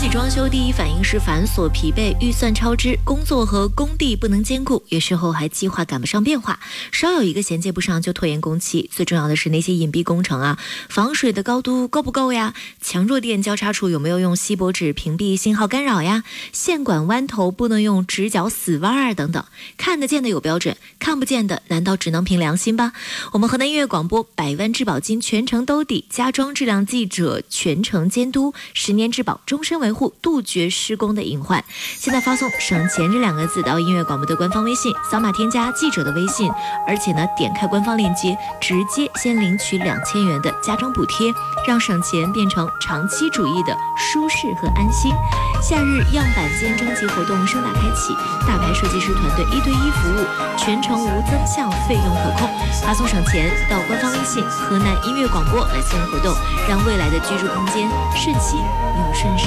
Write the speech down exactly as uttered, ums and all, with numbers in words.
起装修第一反应是繁琐疲惫，预算超支，工作和工地不能兼顾，有时候还计划赶不上变化，稍有一个衔接不上就拖延工期。最重要的是那些隐蔽工程啊，防水的高度够不够呀？强弱电交叉处有没有用锡箔纸屏蔽信号干扰呀？线管弯头不能用直角死弯啊等等。看得见的有标准，看不见的难道只能凭良心吧？我们河南音乐广播百万质保金全程兜底，家装质量记者全程监督，十年质保终身维护，杜绝施工的隐患。现在发送省钱这两个字到音乐广播的官方微信，扫码添加记者的微信，而且呢点开官方链接，直接先领取两千元的家装补贴，让省钱变成长期主义的舒适和安心。夏日样板间征集活动盛大开启，大牌设计师团队一对一服务，全程无增项，费用可控。发送省钱到官方微信河南音乐广播来参与活动，让未来的居住空间顺心又顺势。